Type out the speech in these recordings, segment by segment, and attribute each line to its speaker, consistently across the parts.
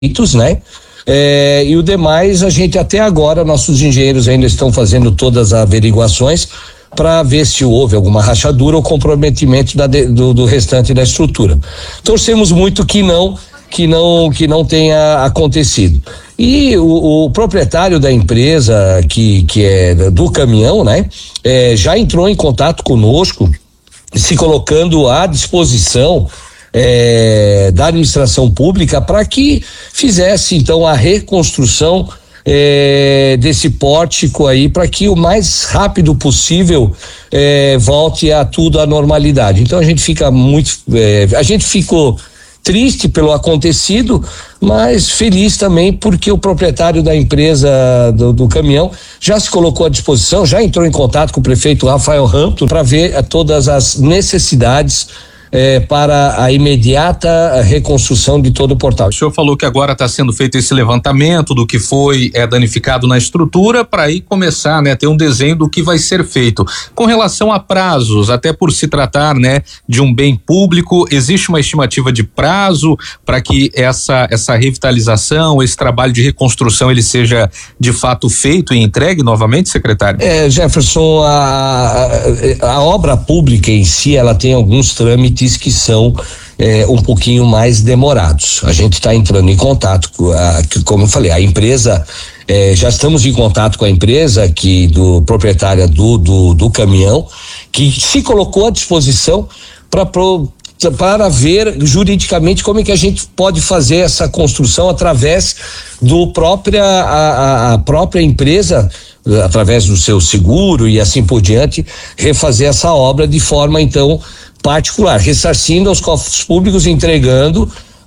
Speaker 1: né? E o demais, a gente até agora, nossos engenheiros ainda estão fazendo todas as averiguações para ver se houve alguma rachadura ou comprometimento do restante da estrutura. Torcemos muito que não tenha acontecido. E o proprietário da empresa que é do caminhão, né? Já entrou em contato conosco, se colocando à disposição da administração pública para que fizesse então a reconstrução desse pórtico aí, para que o mais rápido possível volte a tudo à normalidade. Então a gente ficou triste pelo acontecido, mas feliz também porque o proprietário da empresa do caminhão já se colocou à disposição, já entrou em contato com o prefeito Rafael Hampton para ver todas as necessidades para a imediata reconstrução de todo o portal.
Speaker 2: O senhor falou que agora está sendo feito esse levantamento do que foi danificado na estrutura para aí começar, né, ter um desenho do que vai ser feito. Com relação a prazos, até por se tratar, né, de um bem público, existe uma estimativa de prazo para que essa revitalização, esse trabalho de reconstrução, ele seja de fato feito e entregue novamente, secretário?
Speaker 1: Jefferson, a obra pública em si, ela tem alguns trâmites que são um pouquinho mais demorados. A gente está entrando em contato como eu falei, a empresa, já estamos em contato com a empresa proprietária do caminhão, que se colocou à disposição para ver juridicamente como é que a gente pode fazer essa construção através a própria empresa, através do seu seguro e assim por diante, refazer essa obra de forma então particular, ressarcindo aos cofres públicos, entregando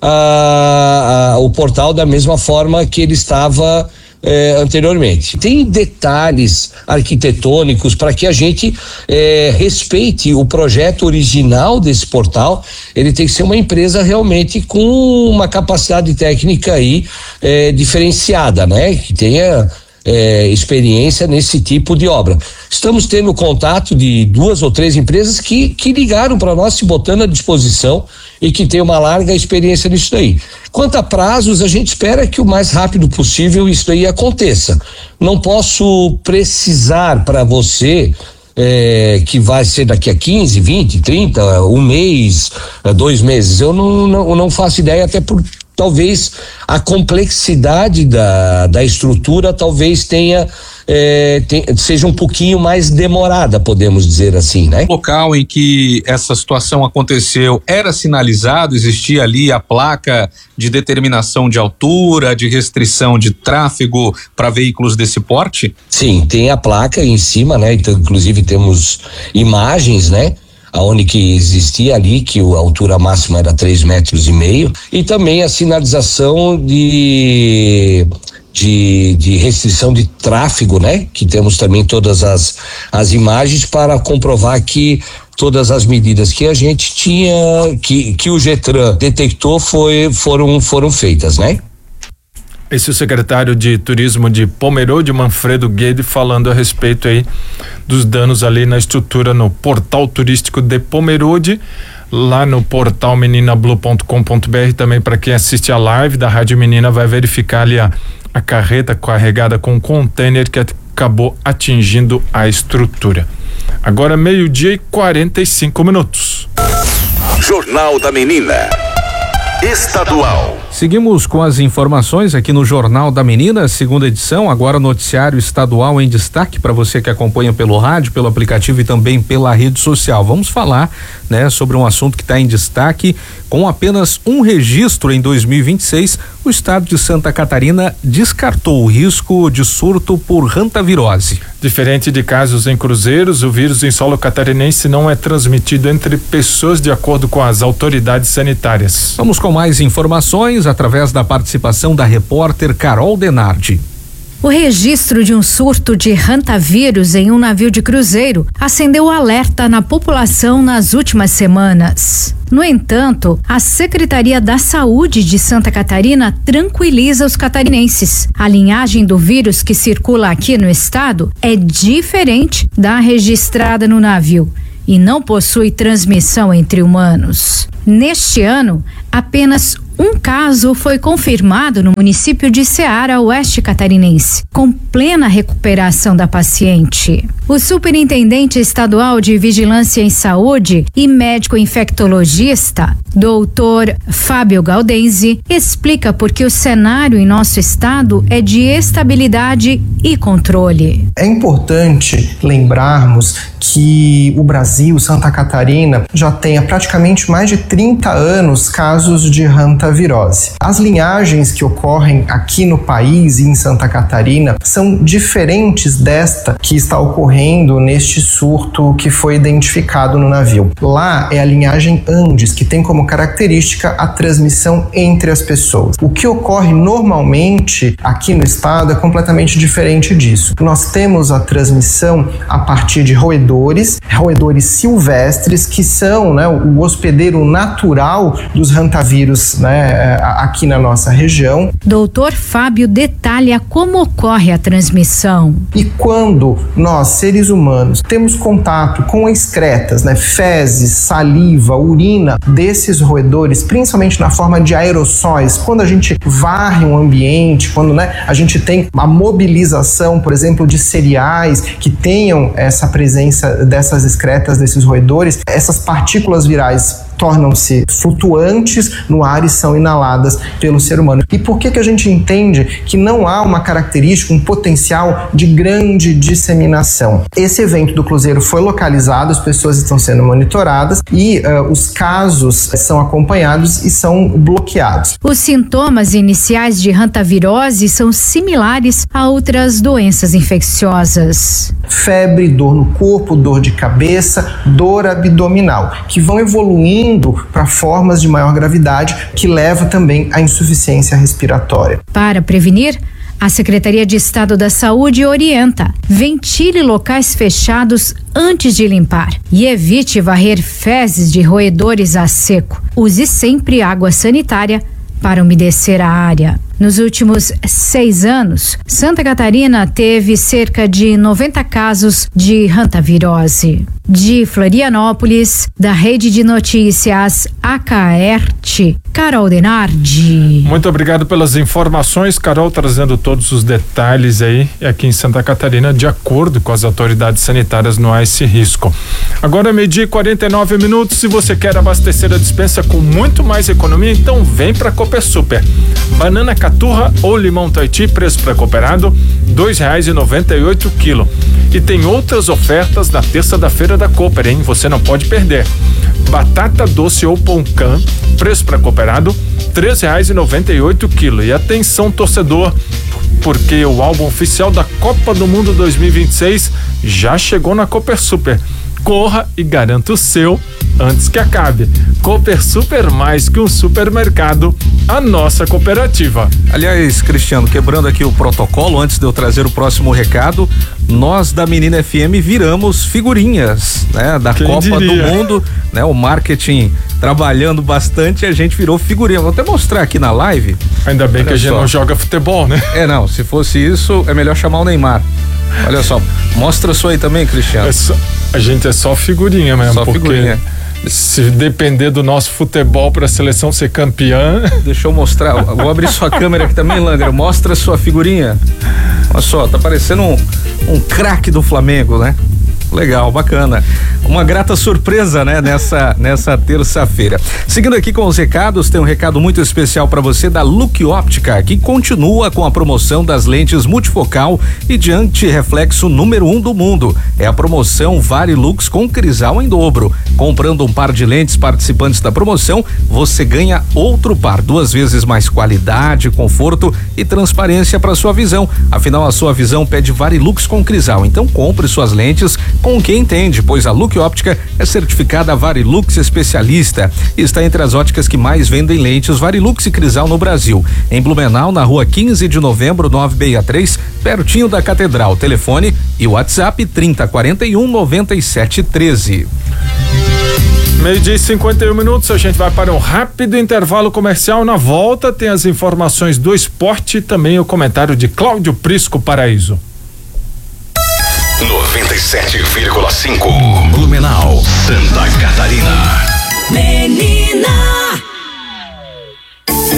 Speaker 1: o portal da mesma forma que ele estava anteriormente. Tem detalhes arquitetônicos para que a gente respeite o projeto original desse portal. Ele tem que ser uma empresa realmente com uma capacidade técnica aí diferenciada, né? Que tenha experiência nesse tipo de obra. Estamos tendo contato de 2 ou 3 empresas que ligaram para nós, se botando à disposição e que tem uma larga experiência nisso daí. Quanto a prazos, a gente espera que o mais rápido possível isso daí aconteça. Não posso precisar para você que vai ser daqui a 15, 20, 30, um mês, 2 meses. Eu não faço ideia, até por talvez a complexidade da estrutura talvez seja um pouquinho mais demorada, podemos dizer assim, né?
Speaker 2: O local em que essa situação aconteceu era sinalizado, existia ali a placa de determinação de altura, de restrição de tráfego para veículos desse porte?
Speaker 1: Sim, tem a placa em cima, né? Então, inclusive temos imagens, né? Aonde que existia ali que a altura máxima era 3,5 metros, e também a sinalização de restrição de tráfego, né? Que temos também todas as imagens para comprovar que todas as medidas que a gente tinha, que o Getran detectou foram feitas, né?
Speaker 3: Esse é o secretário de Turismo de Pomerode, Manfredo Guede, falando a respeito aí dos danos ali na estrutura no portal turístico de Pomerode, lá no portal meninablu.com.br. também para quem assiste a live da Rádio Menina vai verificar ali a carreta carregada com container que acabou atingindo a estrutura. Agora 12:45.
Speaker 4: Jornal da Menina Estadual.
Speaker 5: Seguimos com as informações aqui no Jornal da Menina, segunda edição, agora noticiário estadual em destaque para você que acompanha pelo rádio, pelo aplicativo e também pela rede social. Vamos falar, né, sobre um assunto que está em destaque. Com apenas um registro em 2026, o estado de Santa Catarina descartou o risco de surto por hantavirose.
Speaker 3: Diferente de casos em cruzeiros, o vírus em solo catarinense não é transmitido entre pessoas, de acordo com as autoridades sanitárias.
Speaker 5: Vamos com mais informações através da participação da repórter Carol Denardi.
Speaker 6: O registro de um surto de hantavírus em um navio de cruzeiro acendeu alerta na população nas últimas semanas. No entanto, a Secretaria da Saúde de Santa Catarina tranquiliza os catarinenses. A linhagem do vírus que circula aqui no estado é diferente da registrada no navio e não possui transmissão entre humanos. Neste ano, apenas Um caso foi confirmado no município de Ceará, oeste catarinense, com plena recuperação da paciente. O superintendente estadual de Vigilância em Saúde e médico infectologista, doutor Fábio Galdense, explica por que o cenário em nosso estado é de estabilidade e controle.
Speaker 7: É importante lembrarmos que o Brasil, Santa Catarina, já tem há praticamente mais de 30 anos casos de hantavirose. As linhagens que ocorrem aqui no país e em Santa Catarina são diferentes desta que está ocorrendo neste surto que foi identificado no navio. Lá é a linhagem Andes, que tem como característica a transmissão entre as pessoas. O que ocorre normalmente aqui no estado é completamente diferente disso. Nós temos a transmissão a partir de roedores silvestres, que são, né, o hospedeiro natural dos hantavírus, né, aqui na nossa região.
Speaker 6: Doutor Fábio detalha como ocorre a transmissão.
Speaker 7: E quando nós, seres humanos, temos contato com excretas, né, fezes, saliva, urina desses roedores, principalmente na forma de aerossóis, quando a gente varre um ambiente, quando, né, a gente tem a mobilização, por exemplo, de cereais que tenham essa presença dessas excretas, desses roedores, essas partículas virais tornam-se flutuantes no ar e são inaladas pelo ser humano. E por que a gente entende que não há uma característica, um potencial de grande disseminação? Esse evento do cruzeiro foi localizado, as pessoas estão sendo monitoradas e os casos são acompanhados e são bloqueados.
Speaker 6: Os sintomas iniciais de hantavirose são similares a outras doenças infecciosas.
Speaker 7: Febre, dor no corpo, dor de cabeça, dor abdominal, que vão evoluindo para formas de maior gravidade, que leva também à insuficiência respiratória.
Speaker 6: Para prevenir, a Secretaria de Estado da Saúde orienta: ventile locais fechados antes de limpar e evite varrer fezes de roedores a seco. Use sempre água sanitária para umedecer a área. Nos últimos 6 anos, Santa Catarina teve cerca de 90 casos de hantavirose. De Florianópolis, da Rede de Notícias Acaerte, Carol Denardi.
Speaker 3: Muito obrigado pelas informações, Carol, trazendo todos os detalhes aí aqui em Santa Catarina, de acordo com as autoridades sanitárias, não há esse risco. Agora 12:49. Se você quer abastecer a despensa com muito mais economia, então vem para Copersuper. Banana caturra ou limão Tahiti, preço para cooperado, R$2,98 quilo. E tem outras ofertas na terça da feira da Cooper, hein? Você não pode perder. Batata doce ou poncã, preço para cooperado, R$3,98 quilo. E atenção, torcedor, porque o álbum oficial da Copa do Mundo 2026 já chegou na Copersuper. Corra e garanta o seu antes que acabe. Copersuper, mais que um supermercado, a nossa cooperativa.
Speaker 5: Aliás, Cristiano, quebrando aqui o protocolo, antes de eu trazer o próximo recado, nós da Menina FM viramos figurinhas, né? Da Quem Copa diria? Do Mundo, né? O marketing trabalhando bastante, a gente virou figurinha. Vou até mostrar aqui na live.
Speaker 3: Ainda bem que a gente não joga futebol, né?
Speaker 5: Não, se fosse isso, é melhor chamar o Neymar. Olha só, mostra sua aí também, Cristiano.
Speaker 3: A gente é só figurinha mesmo,
Speaker 5: só figurinha.
Speaker 3: Se depender do nosso futebol para a seleção ser campeã.
Speaker 5: Deixa eu mostrar, vou abrir sua câmera aqui também, Langer, mostra sua figurinha. Olha só, tá parecendo um craque do Flamengo, né? Legal, bacana. Uma grata surpresa, né? Nessa terça-feira. Seguindo aqui com os recados, tem um recado muito especial para você da Look Óptica, que continua com a promoção das lentes multifocal e de antirreflexo número 1 do mundo. É a promoção Varilux com crisal em dobro. Comprando um par de lentes participantes da promoção, você ganha outro par, 2 vezes mais qualidade, conforto e transparência para sua visão. Afinal, a sua visão pede Varilux com crisal. Então compre suas lentes com quem entende, pois a Look Óptica é certificada Varilux especialista e está entre as óticas que mais vendem lentes Varilux e crisal no Brasil. Em Blumenau, na rua 15 de novembro, 963, pertinho da Catedral. Telefone e WhatsApp 3041-9713.
Speaker 3: 12:51, a gente vai para um rápido intervalo comercial. Na volta tem as informações do esporte e também o comentário de Cláudio Prisco Paraíso.
Speaker 4: 97,5 Blumenau, Santa Catarina.
Speaker 8: Menina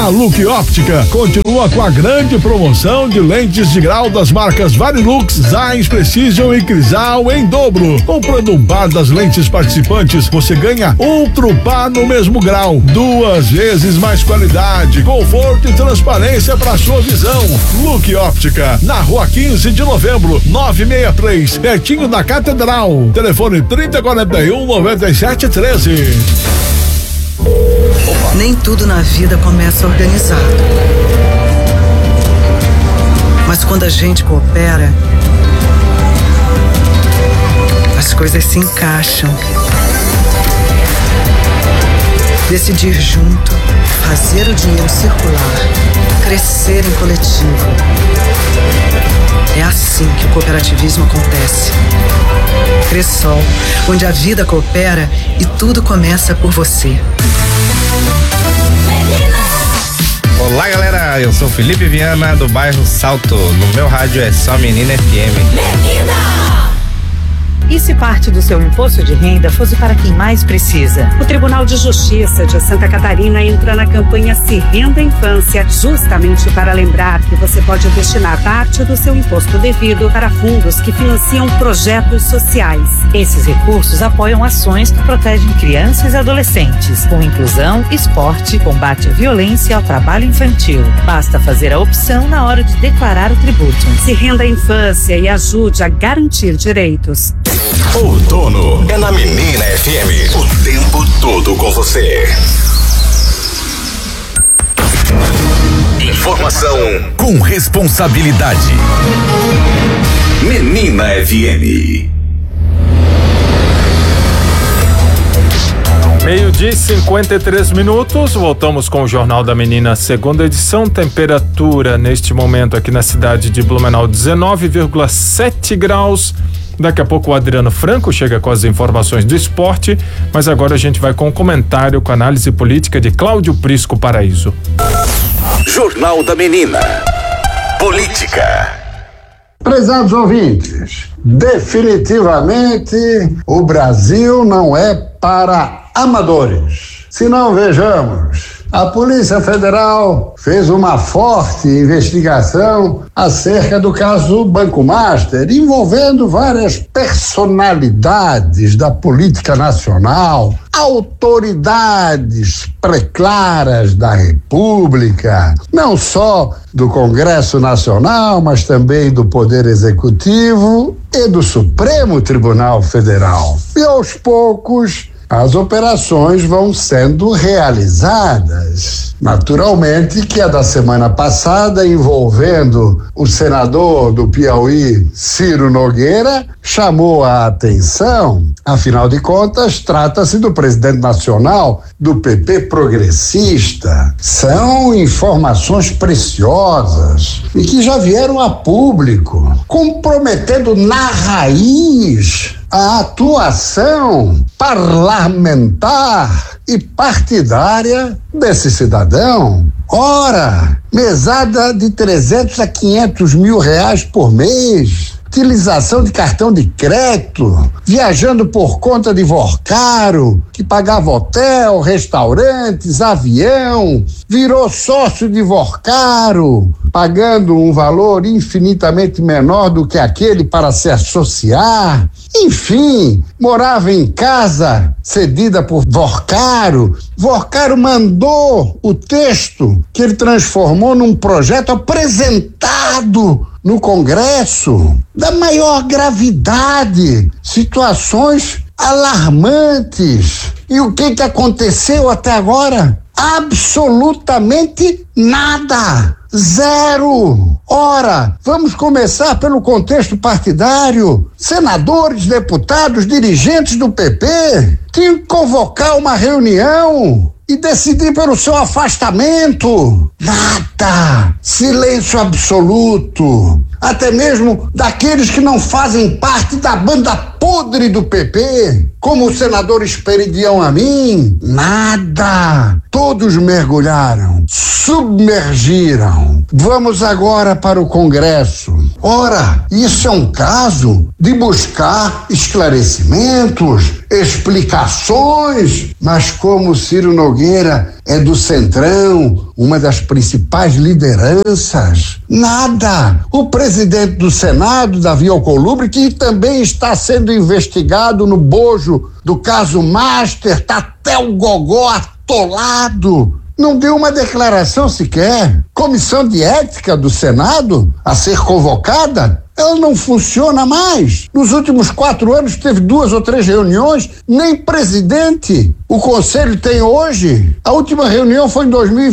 Speaker 8: A Look Óptica continua com a grande promoção de lentes de grau das marcas Varilux, Zeiss, Precision e Crisal em dobro. Comprando um par das lentes participantes, você ganha outro par no mesmo grau. 2 vezes mais qualidade, conforto e transparência para sua visão. Look Óptica, na rua 15 de novembro, 963, pertinho da Catedral. Telefone 3041-9713.
Speaker 9: Nem tudo na vida começa organizado. Mas quando a gente coopera, as coisas se encaixam. Decidir junto, fazer o dinheiro circular, crescer em coletivo. É assim que o cooperativismo acontece. Cressol, onde a vida coopera e tudo começa por você.
Speaker 10: Olá, galera, eu sou Felipe Viana do bairro Salto. No meu rádio é só Menina FM. Menina!
Speaker 11: E se parte do seu imposto de renda fosse para quem mais precisa? O Tribunal de Justiça de Santa Catarina entra na campanha Se Renda Infância, justamente para lembrar que você pode destinar parte do seu imposto devido para fundos que financiam projetos sociais. Esses recursos apoiam ações que protegem crianças e adolescentes, com inclusão, esporte, combate à violência e ao trabalho infantil. Basta fazer a opção na hora de declarar o tributo. Se renda a infância e ajude a garantir direitos.
Speaker 4: Outono é na Menina FM, o tempo todo com você. Informação com responsabilidade. Menina FM.
Speaker 3: 12:53. Voltamos com o Jornal da Menina, segunda edição. Temperatura neste momento aqui na cidade de Blumenau, 19,7 graus. Daqui a pouco o Adriano Franco chega com as informações do esporte, mas agora a gente vai com o comentário, com a análise política de Cláudio Prisco Paraíso.
Speaker 4: Jornal da Menina. Política.
Speaker 12: Prezados ouvintes, definitivamente o Brasil não é para amadores. Se não, vejamos. A Polícia Federal fez uma forte investigação acerca do caso Banco Master, envolvendo várias personalidades da política nacional, autoridades preclaras da República, não só do Congresso Nacional, mas também do Poder Executivo e do Supremo Tribunal Federal. E aos poucos, as operações vão sendo realizadas. Naturalmente que a da semana passada, envolvendo o senador do Piauí, Ciro Nogueira, chamou a atenção. Afinal de contas, trata-se do presidente nacional do PP progressista. São informações preciosas e que já vieram a público, comprometendo na raiz a atuação parlamentar e partidária desse cidadão. Ora, mesada de 300 a 500 mil reais por mês, utilização de cartão de crédito, viajando por conta de Vorcaro, que pagava hotel, restaurantes, avião, virou sócio de Vorcaro, pagando um valor infinitamente menor do que aquele para se associar. Enfim, morava em casa cedida por Vorcaro. Vorcaro mandou o texto que ele transformou num projeto apresentado no Congresso, da maior gravidade, situações alarmantes. E o que aconteceu até agora? Absolutamente nada. Zero. Ora, vamos começar pelo contexto partidário. Senadores, deputados, dirigentes do PP tinham que convocar uma reunião e decidir pelo seu afastamento. Nada. Silêncio absoluto. Até mesmo daqueles que não fazem parte da banda podre do PP, como o senador Esperidião Amin. Nada. Todos mergulharam, submergiram. Vamos agora para o Congresso. Ora, isso é um caso de buscar esclarecimentos, explicações, mas como Ciro Nogueira é do Centrão, uma das principais lideranças, nada. O presidente do Senado, Davi Alcolumbre, que também está sendo investigado no bojo do caso Master, tá até o gogó atolado, não deu uma declaração sequer. Comissão de ética do Senado a ser convocada, ela não funciona mais. Nos últimos 4 anos teve 2 ou 3 reuniões, nem presidente o conselho tem hoje. A última reunião foi em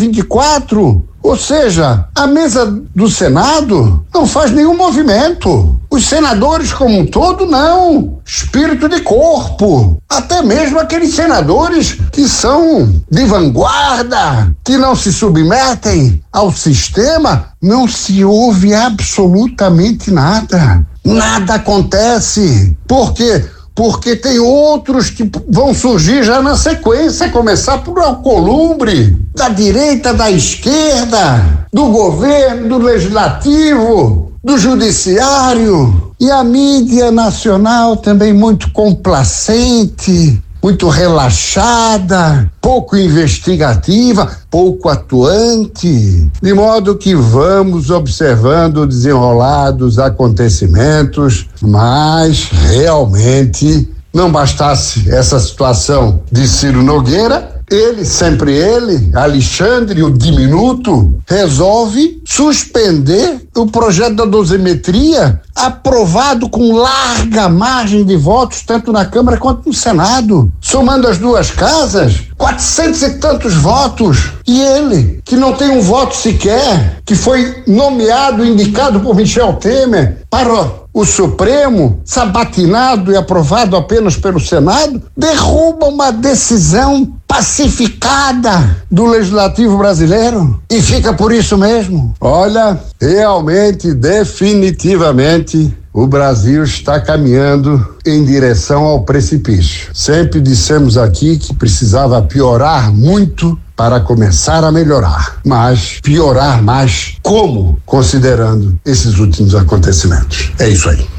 Speaker 12: 2024. Ou seja, a mesa do Senado não faz nenhum movimento. Os senadores como um todo, não. Espírito de corpo. Até mesmo aqueles senadores que são de vanguarda, que não se submetem ao sistema, não se ouve absolutamente nada. Nada acontece. Por quê? Porque tem outros que vão surgir já na sequência, começar por Alcolumbre, da direita, da esquerda, do governo, do legislativo, do judiciário, e a mídia nacional também muito complacente, muito relaxada, pouco investigativa, pouco atuante, de modo que vamos observando o desenrolar dos acontecimentos, mas realmente não bastasse essa situação de Ciro Nogueira, ele, sempre ele, Alexandre, o diminuto, resolve suspender o projeto da dosimetria, aprovado com larga margem de votos, tanto na Câmara quanto no Senado. Somando as duas casas, 400 e tantos votos. E ele, que não tem um voto sequer, que foi nomeado, indicado por Michel Temer para o Supremo, sabatinado e aprovado apenas pelo Senado, derruba uma decisão pacificada do Legislativo brasileiro e fica por isso mesmo. Olha, realmente, definitivamente, o Brasil está caminhando em direção ao precipício. Sempre dissemos aqui que precisava piorar muito para começar a melhorar, mas piorar mais como, considerando esses últimos acontecimentos. É isso aí.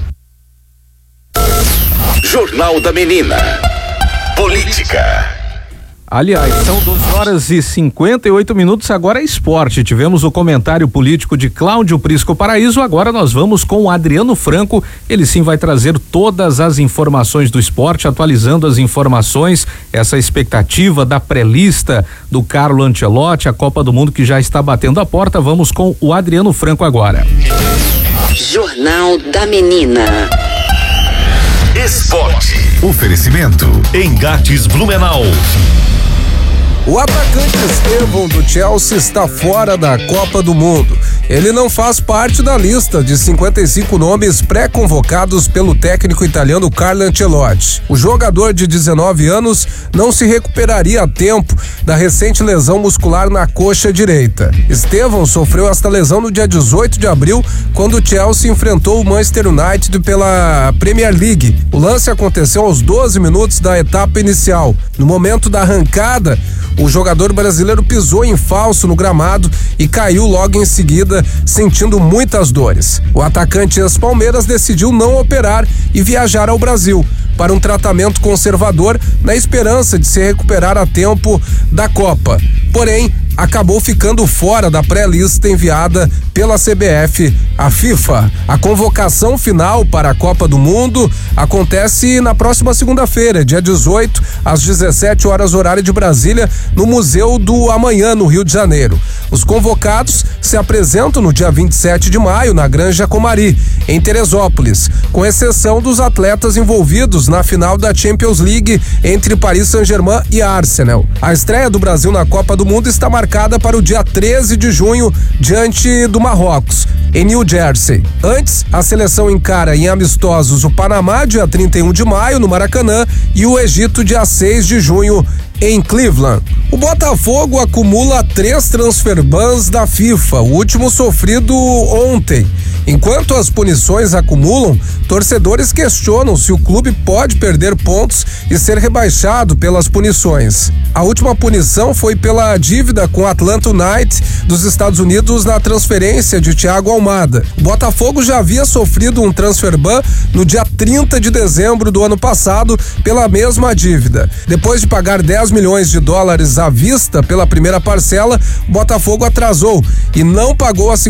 Speaker 4: Jornal da Menina. Política.
Speaker 5: Aliás, são 12h58, agora é esporte. Tivemos o comentário político de Cláudio Prisco Paraíso, agora nós vamos com o Adriano Franco. Ele sim vai trazer todas as informações do esporte, atualizando as informações, essa expectativa da pré-lista do Carlo Ancelotti, a Copa do Mundo que já está batendo a porta. Vamos com o Adriano Franco agora.
Speaker 13: Jornal da Menina.
Speaker 4: Esporte. Oferecimento Engates Blumenau.
Speaker 14: O atacante Estevão do Chelsea está fora da Copa do Mundo. Ele não faz parte da lista de 55 nomes pré-convocados pelo técnico italiano Carlo Ancelotti. O jogador de 19 anos não se recuperaria a tempo da recente lesão muscular na coxa direita. Estevão sofreu esta lesão no dia 18 de abril, quando o Chelsea enfrentou o Manchester United pela Premier League. O lance aconteceu aos 12 minutos da etapa inicial. No momento da arrancada, o jogador brasileiro pisou em falso no gramado e caiu logo em seguida, sentindo muitas dores. O atacante ex-Palmeiras decidiu não operar e viajar ao Brasil para um tratamento conservador na esperança de se recuperar a tempo da Copa. Porém, acabou ficando fora da pré-lista enviada pela CBF à FIFA. A convocação final para a Copa do Mundo acontece na próxima segunda-feira, dia 18, às 17 horas horário de Brasília, no Museu do Amanhã, no Rio de Janeiro. Os convocados se apresentam no dia 27 de maio na Granja Comari, em Teresópolis, com exceção dos atletas envolvidos na final da Champions League entre Paris Saint-Germain e Arsenal. A estreia do Brasil na Copa do Mundo está marcada para o dia 13 de junho, diante do Marrocos, em New Jersey. Antes, a seleção encara em amistosos o Panamá, dia 31 de maio, no Maracanã, e o Egito, dia 6 de junho, em Cleveland. O Botafogo acumula 3 transfer bans da FIFA, o último sofrido ontem, Enquanto as punições acumulam, torcedores questionam se o clube pode perder pontos e ser rebaixado pelas punições. A última punição foi pela dívida com o Atlanta United dos Estados Unidos na transferência de Thiago Almada. O Botafogo já havia sofrido um transfer ban no dia 30 de dezembro do ano passado pela mesma dívida. Depois de pagar 10 milhões de dólares à vista pela primeira parcela, o Botafogo atrasou e não pagou a